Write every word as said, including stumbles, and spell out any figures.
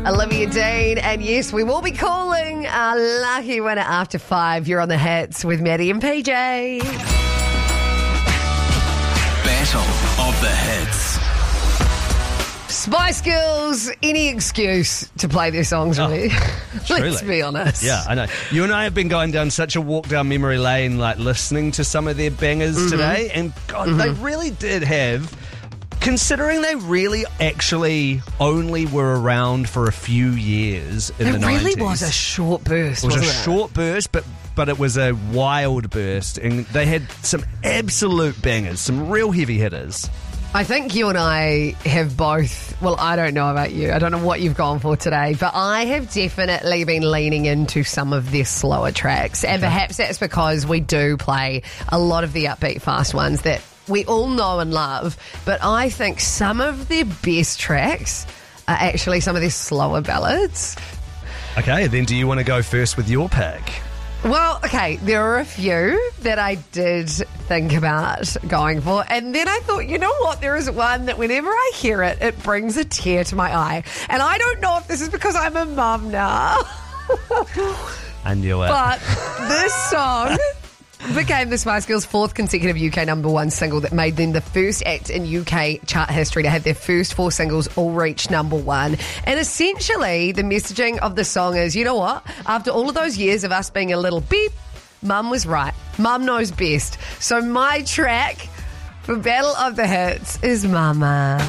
Olivia Dean, and yes, we will be calling our lucky winner after five. You're on the hits with Maddie and P J. Battle of the Hits. Spice Girls, any excuse to play their songs, really. Oh, Let's be honest. Yeah, I know. You and I have been going down such a walk down memory lane, like listening to some of their bangers mm-hmm. today, and God, mm-hmm. they really did have... Considering they really actually only were around for a few years in it the nineties. It really was a short burst, It was wasn't a it? short burst, but, but it was a wild burst. And they had some absolute bangers, some real heavy hitters. I think you and I have both, well, I don't know about you. I don't know what you've gone for today, but I have definitely been leaning into some of their slower tracks. And Okay. perhaps that's because we do play a lot of the upbeat, fast ones that we all know and love, but I think some of their best tracks are actually some of their slower ballads. Okay, then do you want to go first with your pick? Well, okay, there are a few that I did think about going for, and then I thought, you know what, there is one that whenever I hear it, it brings a tear to my eye. And I don't know if this is because I'm a mum now. I knew it. But this song... became the Spice Girls' fourth consecutive U K number one single that made them the first act in U K chart history to have their first four singles all reach number one. And essentially, the messaging of the song is, you know what? After all of those years of us being a little beep, Mum was right. Mum knows best. So my track for Battle of the Hits is Mama.